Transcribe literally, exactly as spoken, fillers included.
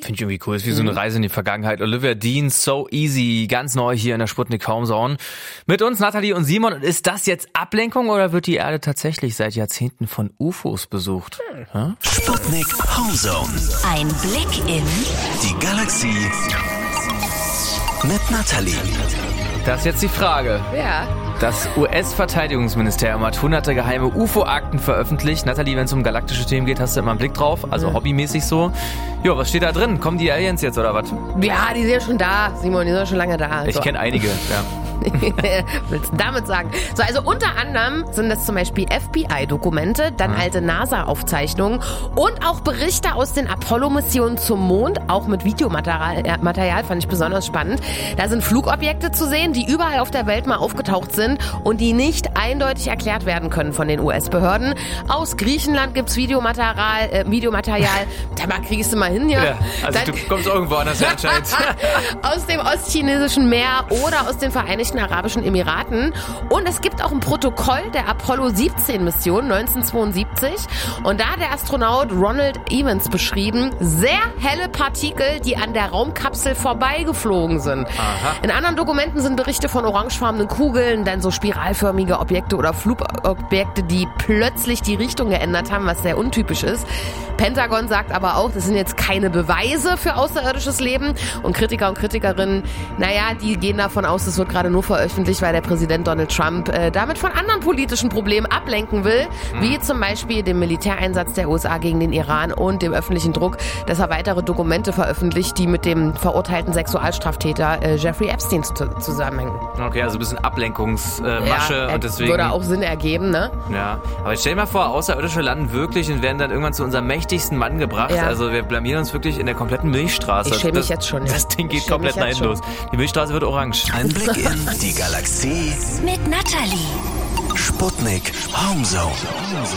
Finde ich irgendwie cool. Ist wie so eine Reise in die Vergangenheit. Olivia Dean, So Easy, ganz neu hier in der Sputnik Homezone. Mit uns Nathalie und Simon. Und ist das jetzt Ablenkung oder wird die Erde tatsächlich seit Jahrzehnten von U F Os besucht? Hm. Sputnik Homezone. Ein Blick in die Galaxie mit Nathalie. Das ist jetzt die Frage. Ja. Das U S-Verteidigungsministerium hat hunderte geheime U F O-Akten veröffentlicht. Nathalie, wenn es um galaktische Themen geht, hast du immer einen Blick drauf. Also mhm. hobbymäßig so. Jo, was steht da drin? Kommen die Aliens jetzt oder was? Ja, die sind ja schon da, Simon. Die sind ja schon lange da. Ich so. kenne einige, ja. Willst du damit sagen? So, also unter anderem sind das zum Beispiel F B I-Dokumente, dann mhm. alte NASA-Aufzeichnungen und auch Berichte aus den Apollo-Missionen zum Mond, auch mit Videomaterial, äh, Material, fand ich besonders spannend. Da sind Flugobjekte zu sehen, die überall auf der Welt mal aufgetaucht sind und die nicht eindeutig erklärt werden können von den U S-Behörden. Aus Griechenland gibt's Videomaterial, äh, Videomaterial. Da mal kriegst du mal hin, ja. ja also dann, du kommst irgendwo anders anscheinend. Aus dem ostchinesischen Meer oder aus den Vereinigten Arabischen Emiraten. Und es gibt auch ein Protokoll der Apollo siebzehn Mission neunzehnhundertzweiundsiebzig. Und da hat der Astronaut Ronald Evans beschrieben, sehr helle Partikel, die an der Raumkapsel vorbeigeflogen sind. Aha. In anderen Dokumenten sind Berichte von orangefarbenen Kugeln, dann so spiralförmige Objekte oder Flugobjekte, die plötzlich die Richtung geändert haben, was sehr untypisch ist. Pentagon sagt aber auch, das sind jetzt keine Beweise für außerirdisches Leben. Und Kritiker und Kritikerinnen, naja, die gehen davon aus, es wird gerade nur veröffentlicht, weil der Präsident Donald Trump äh, damit von anderen politischen Problemen ablenken will, mhm. wie zum Beispiel dem Militäreinsatz der U S A gegen den Iran und dem öffentlichen Druck, dass er weitere Dokumente veröffentlicht, die mit dem verurteilten Sexualstraftäter äh, Jeffrey Epstein zu- zusammenhängen. Okay, also ein bisschen Ablenkungsmasche ja, und deswegen... würde auch Sinn ergeben, ne? Ja, aber jetzt stell dir mal vor, Außerirdische landen wirklich und werden dann irgendwann zu unserem mächtigsten Mann gebracht. Ja. Also wir blamieren uns wirklich in der kompletten Milchstraße. Ich schäme mich das, jetzt schon. Ja. Das Ding geht Ich schäme komplett mich nach jetzt hinten los. Die Milchstraße wird orange. Ein Blick in die Galaxie mit Nathalie. Sputnik Homezone.